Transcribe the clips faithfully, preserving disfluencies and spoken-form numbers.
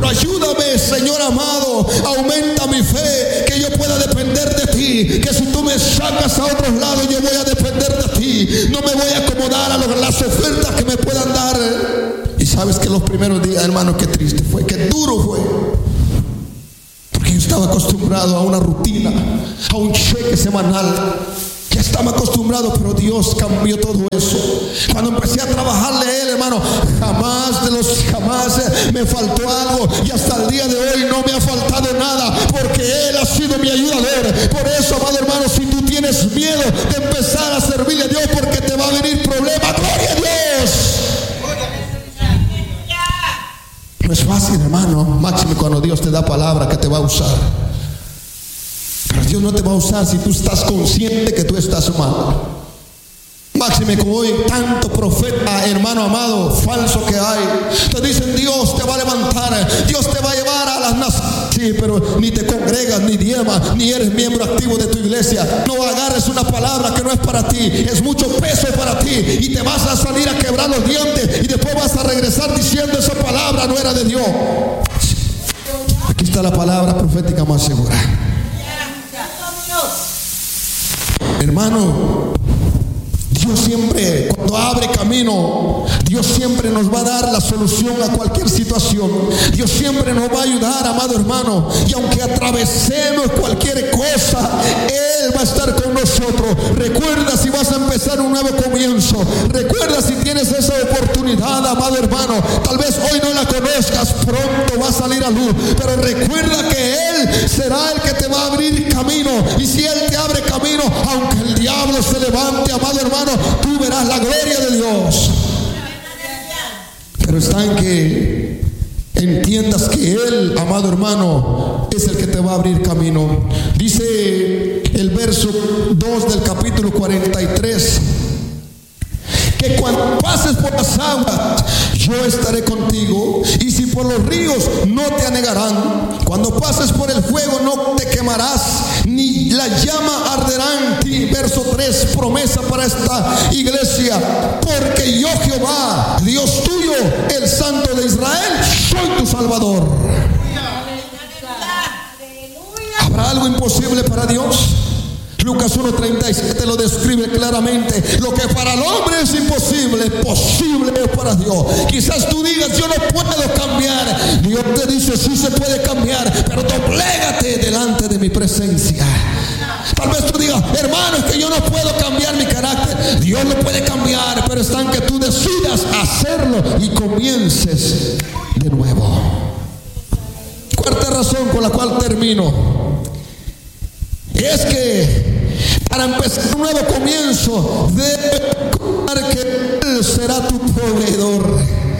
ayúdame, Señor amado, aumenta mi fe, que yo pueda depender de ti, que si tú me sacas a otros lados, yo voy a depender de ti, no me voy a acomodar a los, las ofertas que me puedan dar. Y sabes que los primeros días, hermano, qué triste fue, qué duro fue, porque yo estaba acostumbrado a una rutina, a un cheque semanal. Ya estaba acostumbrado, pero Dios cambió todo eso. Cuando empecé a trabajarle a Él, hermano, jamás de los jamás me faltó algo. Y hasta el día de hoy no me ha faltado nada, porque Él ha sido mi ayudador. Por eso, amado hermano, si tú tienes miedo de empezar a servirle a Dios porque te va a venir problema, gloria a Dios. No es fácil, hermano, máximo cuando Dios te da palabra que te va a usar. Pero Dios no te va a usar si tú estás consciente que tú estás mal. Máxime como hoy tanto profeta, hermano amado, falso que hay. Te dicen Dios te va a levantar, Dios te va a llevar a las naciones. Sí, pero ni te congregas, ni diezmas, ni eres miembro activo de tu iglesia. No agarres una palabra que no es para ti, es mucho peso para ti, y te vas a salir a quebrar los dientes y después vas a regresar diciendo esa palabra no era de Dios. Aquí está la palabra profética más segura. Hermano, Dios siempre, cuando abre camino, Dios siempre nos va a dar la solución a cualquier situación. Dios siempre nos va a ayudar, amado hermano. Y aunque atravesemos cualquier cosa, Él va a estar con nosotros. Recuerda si vas a empezar un nuevo comienzo. Recuerda si tienes esa oportunidad, amado hermano. Tal vez hoy no la conozcas, pronto va a salir a luz. Pero recuerda que Él será el que te va a abrir camino. Y si Él te abre camino, aunque el diablo se levante, amado hermano, tú verás la gloria de Dios. Pero está en que entiendas que Él, amado hermano, es el que te va a abrir camino. Dice el verso dos del capítulo cuarenta y tres, que cuando pases por las aguas, yo estaré contigo, y si por los ríos, no te anegarán. Cuando pases por el fuego, no te quemarás, ni la llama arderá en ti. Verso tres, promesa para esta iglesia: porque yo, Jehová, Dios tuyo, el Santo de Israel, soy tu Salvador. ¿Habrá algo imposible para Dios? Lucas uno treinta y siete lo describe claramente. Lo que para el hombre es imposible, posible es para Dios. Quizás tú digas, yo no puedo cambiar. Dios te dice, sí se puede cambiar, pero doblégate delante de mi presencia. Tal vez tú digas, hermano, es que yo no puedo cambiar mi carácter. Dios lo puede cambiar, pero está en que tú decidas hacerlo y comiences de nuevo. Cuarta razón con la cual termino es que para empezar un nuevo comienzo debes recordar que Él será tu proveedor.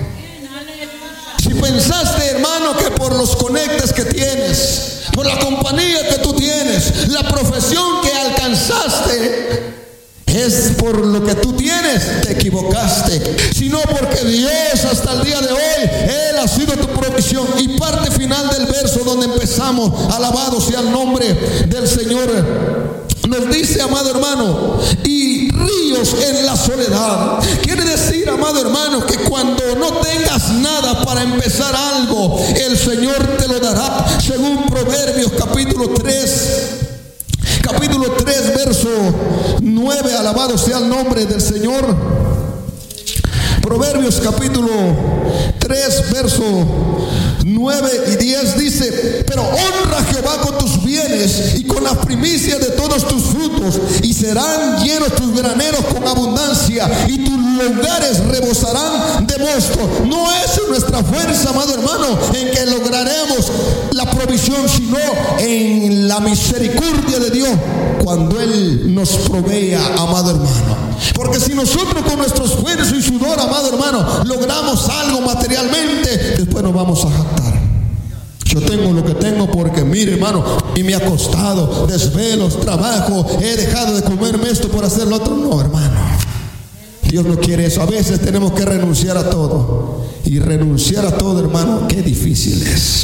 Si pensaste, hermano, que por los conectes que tienes, por la compañía que tú tienes, la profesión que alcanzaste, es por lo que tú tienes, te equivocaste. Sino porque Dios hasta el día de hoy, Él ha sido tu provisión. Y parte final del verso donde empezamos, alabado sea el nombre del Señor, nos dice, amado hermano, y ríos en la soledad. Quiere decir, amado hermano, que cuando no tengas nada para empezar algo, el Señor te lo dará. Según Proverbios capítulo tres, capítulo tres, verso nueve, alabado sea el nombre del Señor. Proverbios capítulo tres, verso nueve y diez dice: pero honra a Jehová con tus bienes y con las primicias de todos tus frutos, y serán llenos tus graneros con abundancia, y tus lugares rebosarán de mosto. No es en nuestra fuerza, amado hermano, en que lograremos la provisión, sino en la misericordia de Dios, cuando Él nos provea, amado hermano. Porque si nosotros con nuestro esfuerzo y sudor, amado hermano, logramos algo materialmente, después nos vamos a jactar. Yo tengo lo que tengo porque, mire, hermano, y me ha costado desvelos, trabajo, he dejado de comerme esto por hacer lo otro. No, hermano, Dios no quiere eso. A veces tenemos que renunciar a todo. Y renunciar a todo, hermano, qué difícil es.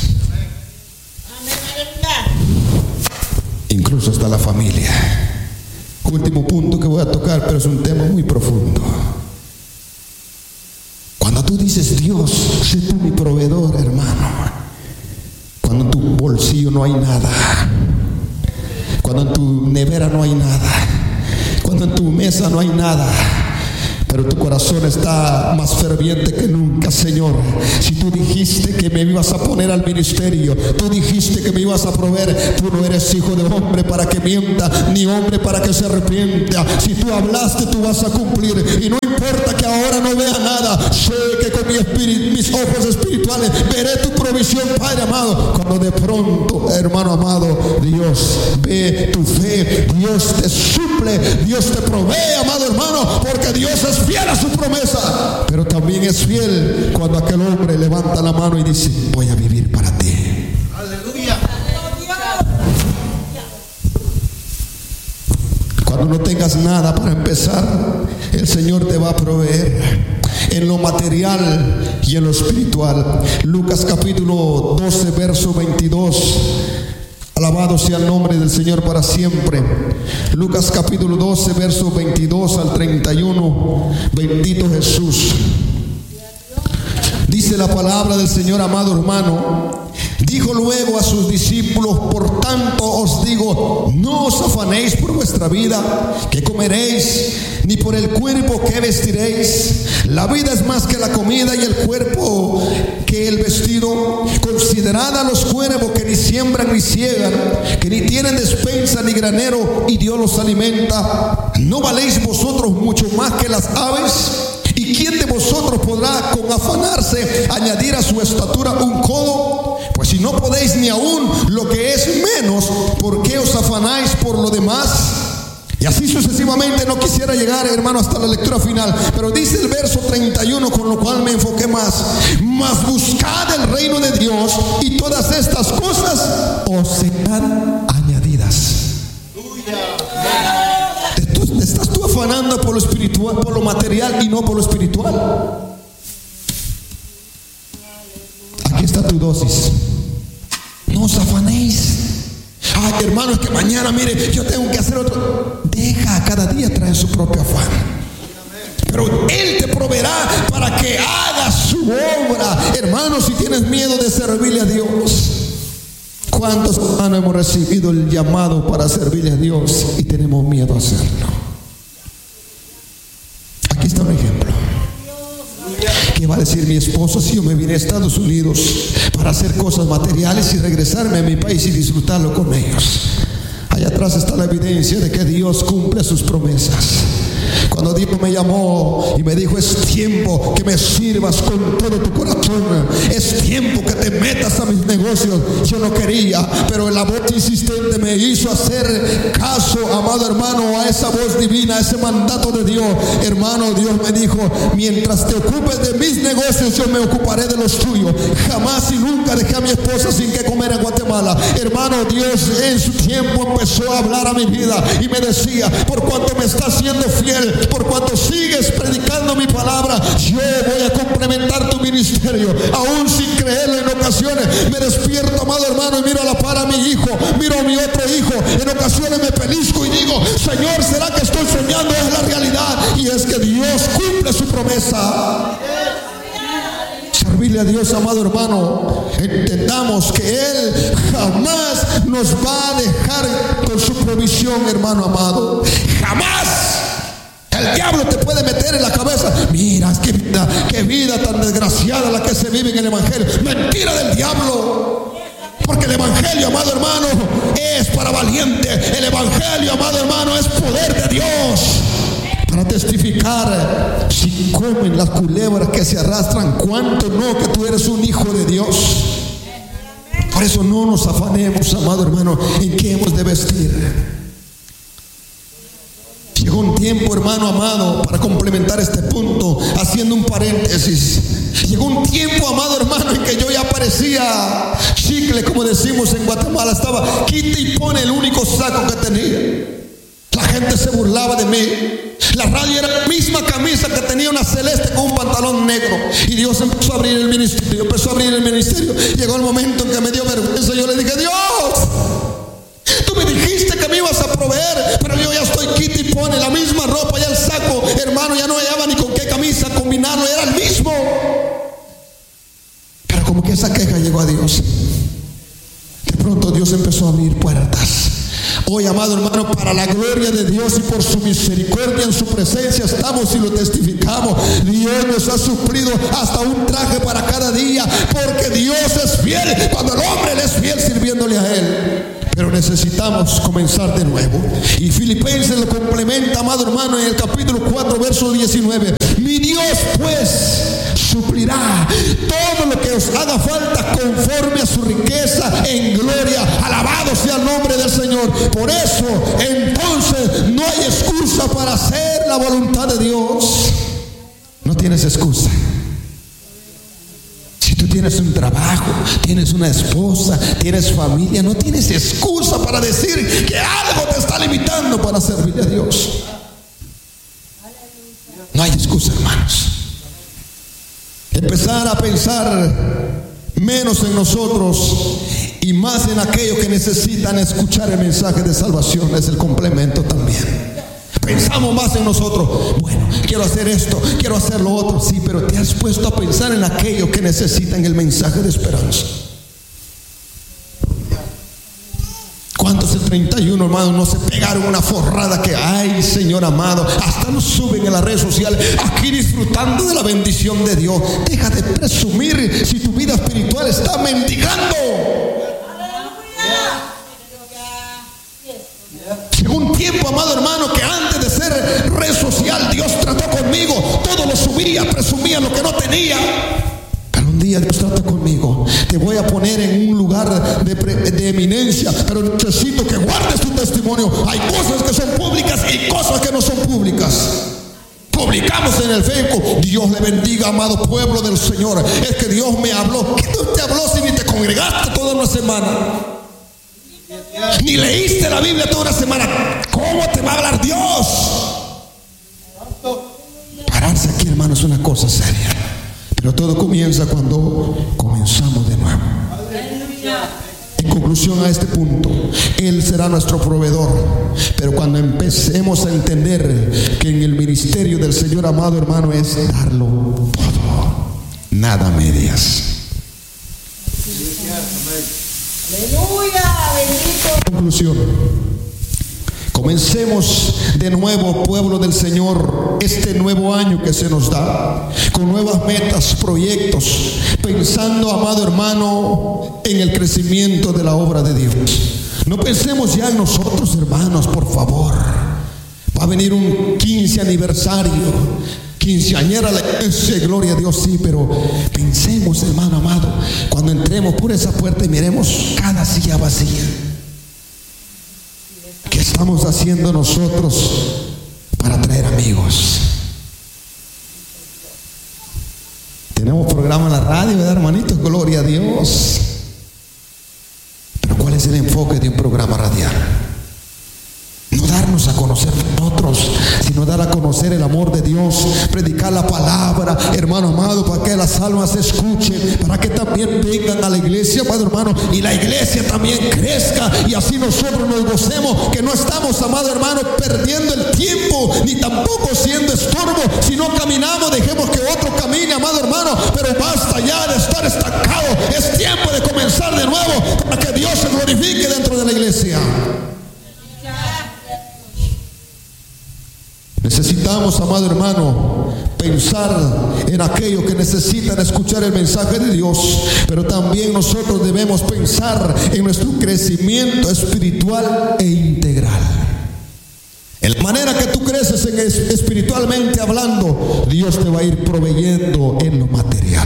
Incluso hasta la familia. Último punto que voy a tocar, pero es un tema muy profundo. Cuando tú dices, Dios, sé tú mi proveedor, hermano, bolsillo no hay nada, cuando en tu nevera no hay nada, cuando en tu mesa no hay nada, pero tu corazón está más ferviente que nunca, Señor. Si tú dijiste que me ibas a poner al ministerio, tú dijiste que me ibas a proveer, tú no eres hijo de hombre para que mienta, ni hombre para que se arrepienta. Si tú hablaste, tú vas a cumplir. Y no importa que ahora no vea nada, sé que con mi espíritu, mis ojos espirituales veré tu provisión, Padre amado. Cuando de pronto, hermano amado, Dios ve tu fe, Dios te suple, Dios te provee, amado hermano, porque Dios es fiel a su promesa, pero también es fiel cuando aquel hombre levanta la mano y dice: voy a vivir para ti. Aleluya. Cuando no tengas nada para empezar, el Señor te va a proveer en lo material y en lo espiritual. Lucas capítulo doce, verso veintidós. Alabado sea el nombre del Señor para siempre. Lucas capítulo doce, verso veintidós al treinta y uno. Bendito Jesús. Dice la palabra del Señor, amado hermano. Dijo luego a sus discípulos: por tanto os digo, no os afanéis por vuestra vida, que comeréis, ni por el cuerpo que vestiréis. La vida es más que la comida, y el cuerpo que el vestido. Considerad a los cuervos, que ni siembran ni ciegan, que ni tienen despensa ni granero, y Dios los alimenta. ¿No valéis vosotros mucho más que las aves? ¿Y quién de vosotros podrá con afanarse añadir a su estatura un codo? Pues si no podéis ni aún lo que es menos, ¿por qué os afanáis por lo demás? Y así sucesivamente. No quisiera llegar, hermano, hasta la lectura final, pero dice el verso treinta y uno, con lo cual me enfoqué más: mas buscad el reino de Dios, y todas estas cosas os serán añadidas. ¿Te estás tú afanando por lo espiritual, por lo material, y no por lo espiritual? Aquí está tu dosis. No os afanéis. Ay, hermano, es que mañana, mire, yo tengo que hacer otro. Deja, cada día trae su propio afán, pero Él te proveerá para que hagas su obra. Hermano, si tienes miedo de servirle a Dios, ¿cuántos hermanos hemos recibido el llamado para servirle a Dios y tenemos miedo a hacerlo? Aquí está un ejemplo. ¿Qué va a decir mi esposo si yo me vine a Estados Unidos para hacer cosas materiales y regresarme a mi país y disfrutarlo con ellos? Allá atrás está la evidencia de que Dios cumple sus promesas. Cuando Dios me llamó y me dijo: es tiempo que me sirvas con todo tu corazón, es tiempo que te metas a mis negocios, yo no quería, pero la voz insistente me hizo hacer caso, amado hermano, a esa voz divina, a ese mandato de Dios. Hermano, Dios me dijo: mientras te ocupes de mis negocios, yo me ocuparé de los tuyos. Jamás y nunca dejé a mi esposa sin que comer en Guatemala. Hermano, Dios en su tiempo empezó a hablar a mi vida y me decía: por cuanto me estás siendo fiel, por cuanto sigues predicando mi palabra, yo voy a complementar tu ministerio. Aún sin creerlo, en ocasiones me despierto, amado hermano, y miro a la par a mi hijo, miro a mi otro hijo. En ocasiones me pellizco y digo: Señor, ¿será que estoy soñando? Es la realidad, y es que Dios cumple su promesa. Servirle a Dios, amado hermano, entendamos que Él jamás nos va a dejar con su provisión, hermano amado. Jamás. El diablo te puede meter en la cabeza: mira, qué vida, qué vida tan desgraciada la que se vive en el evangelio. Mentira del diablo. Porque el evangelio, amado hermano, es para valiente. El evangelio, amado hermano, es poder de Dios para testificar. Si comen las culebras que se arrastran, ¿cuánto no que tú eres un hijo de Dios? Por eso no nos afanemos, amado hermano, en qué hemos de vestir. Llegó un tiempo, hermano amado, para complementar este punto, haciendo un paréntesis. Llegó un tiempo, amado hermano, en que yo ya parecía chicle, como decimos en Guatemala. Estaba quita y pone el único saco que tenía. La gente se burlaba de mí. La radio era la misma camisa que tenía, una celeste con un pantalón negro. Y Dios empezó a abrir el ministerio, empezó a abrir el ministerio. Llegó el momento en que me dio vergüenza. Yo le dije: Dios, tú me dijiste que me ibas a proveer, pero yo ya estoy quita y pone la misma ropa, ya el saco, hermano, ya no hallaba ni con qué camisa combinarlo, era el mismo. Pero como que esa queja llegó a Dios. De pronto Dios empezó a abrir puertas. Hoy, amado hermano, para la gloria de Dios y por su misericordia en su presencia estamos y lo testificamos. Dios nos ha suplido hasta un traje para cada día, porque Dios es fiel cuando el hombre le es fiel sirviéndole a Él. Pero necesitamos comenzar de nuevo. Y Filipenses lo complementa, amado hermano, en el capítulo cuatro, verso diecinueve. Mi Dios pues suplirá todo lo que os haga falta conforme a su riqueza en gloria. Alabado sea el nombre del Señor. Por eso, entonces, no hay excusa para hacer la voluntad de Dios. No tienes excusa. Si tú tienes un trabajo, tienes una esposa, tienes familia, no tienes excusa para decir que algo te está limitando para servirle a Dios. No hay excusa, hermanos. Empezar a pensar menos en nosotros y más en aquellos que necesitan escuchar el mensaje de salvación es el complemento también. Pensamos más en nosotros. Bueno, quiero hacer esto, quiero hacer lo otro. Sí, pero te has puesto a pensar en aquellos que necesitan el mensaje de esperanza. ¿Cuántos el treinta y uno, hermanos, no se pegaron una forrada que, ay, Señor amado, hasta nos suben en las redes sociales, aquí disfrutando de la bendición de Dios? Deja de presumir si tu vida espiritual está mendigando. Llegó un tiempo, amado hermano, que antes de ser red social, Dios trató conmigo. Todo lo subía, presumía lo que no tenía. Pero un día Dios trata conmigo. Te voy a poner en un lugar de, pre, de eminencia, pero necesito que guardes tu testimonio. Hay cosas que son públicas y cosas que no son públicas. Publicamos en el Facebook. Dios le bendiga, amado pueblo del Señor. Es que Dios me habló. ¿Qué Dios te habló si ni te congregaste toda una semana? Ni leíste la Biblia toda una semana. ¿Cómo te va a hablar Dios? Pararse aquí, hermano, es una cosa seria. Pero todo comienza cuando comenzamos de nuevo. En conclusión a este punto, Él será nuestro proveedor. Pero cuando empecemos a entender que en el ministerio del Señor, amado hermano, es darlo todo, nada medias. Aleluya, bendito. Conclusión. Comencemos de nuevo, pueblo del Señor, este nuevo año que se nos da, con nuevas metas, proyectos, pensando, amado hermano, en el crecimiento de la obra de Dios. No pensemos ya en nosotros, hermanos, por favor. Va a venir un quince aniversario, quinceañera la iglesia, gloria a Dios, sí, pero pensemos, hermano amado, cuando entremos por esa puerta y miremos cada silla vacía. ¿Qué estamos haciendo nosotros para traer amigos? Tenemos programa en la radio, ¿verdad, hermanitos? Gloria a Dios. Pero ¿cuál es el enfoque de un programa radial? No darnos a conocer nosotros, sino dar a conocer el amor de Dios, predicar la palabra, hermano amado, para que las almas se escuchen, para que también vengan a la iglesia, amado hermano, y la iglesia también crezca, y así nosotros nos gocemos, que no estamos, amado hermano, perdiendo el tiempo, ni tampoco siendo estorbo. Si no caminamos, dejemos que otro camine, amado hermano, pero basta ya de estar estancado. Es tiempo de comenzar de nuevo, para que Dios se glorifique dentro de la iglesia. Necesitamos, amado hermano, pensar en aquellos que necesitan escuchar el mensaje de Dios, pero también nosotros debemos pensar en nuestro crecimiento espiritual e integral. En la manera que tú creces en es, espiritualmente hablando, Dios te va a ir proveyendo en lo material.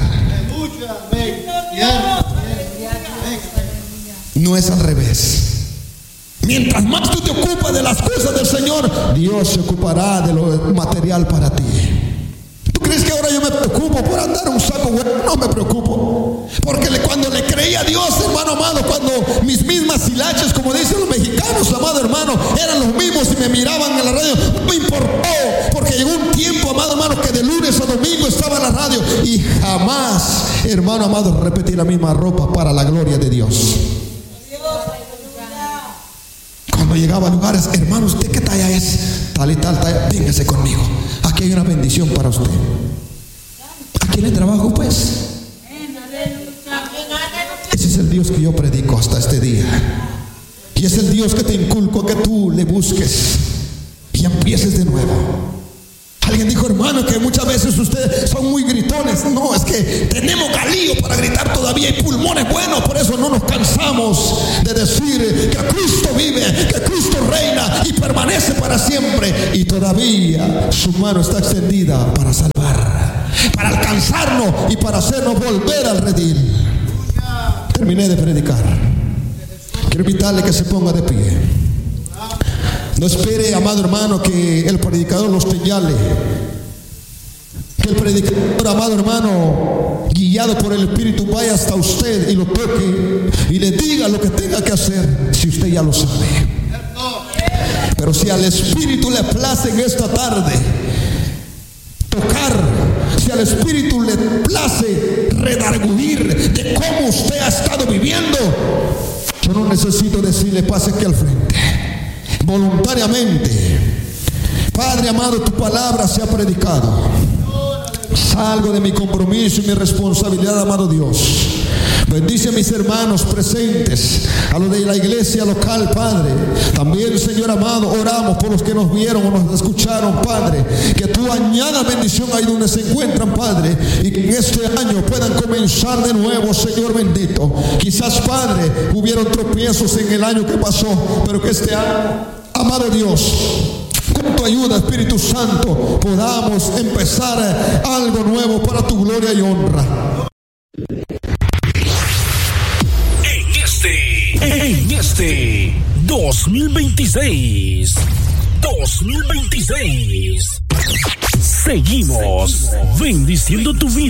No es al revés. Mientras más tú te ocupas de las cosas del Señor, Dios se ocupará de lo material para ti. ¿Tú crees que ahora yo me preocupo por andar un saco bueno? No me preocupo. Porque le, cuando le creí a Dios, hermano amado, cuando mis mismas hilaches, como dicen los mexicanos, amado hermano, eran los mismos y me miraban en la radio, no me importó. Porque llegó un tiempo, amado hermano, que de lunes a domingo estaba en la radio y jamás, hermano amado, repetí la misma ropa para la gloria de Dios. Cuando llegaba a lugares, hermano, ¿usted qué talla es? Tal y tal talla, véngase conmigo. Aquí hay una bendición para usted. Aquí en el trabajo, pues. Ese es es el Dios que yo predico hasta este día. Y es el Dios que te inculco a que tú le busques y empieces de nuevo. Alguien dijo, hermano, que muchas veces ustedes son muy gritones. No, es que tenemos galillo para gritar todavía y pulmones buenos. Por eso no nos cansamos de decir que Cristo vive, que Cristo reina y permanece para siempre. Y todavía su mano está extendida para salvar, para alcanzarnos y para hacernos volver al redil. Terminé de predicar. Quiero invitarle que se ponga de pie. No espere, amado hermano, que el predicador lo señale. Que el predicador, amado hermano, guiado por el Espíritu, vaya hasta usted y lo toque y le diga lo que tenga que hacer, si usted ya lo sabe. Pero si al Espíritu le place en esta tarde tocar, si al Espíritu le place redarguir de cómo usted ha estado viviendo, yo no necesito decirle, pase aquí al frente. Voluntariamente, Padre amado, tu palabra se ha predicado. Salgo de mi compromiso y mi responsabilidad, amado Dios. Bendice a mis hermanos presentes, a los de la iglesia local, Padre. También, Señor amado, oramos por los que nos vieron o nos escucharon, Padre. Que tú añadas bendición ahí donde se encuentran, Padre. Y que en este año puedan comenzar de nuevo, Señor bendito. Quizás, Padre, hubieron tropiezos en el año que pasó, pero que este año, amado Dios, con tu ayuda, Espíritu Santo, podamos empezar algo nuevo para tu gloria y honra. En este dos mil veintiséis, dos mil veintiséis, seguimos bendiciendo tu vida.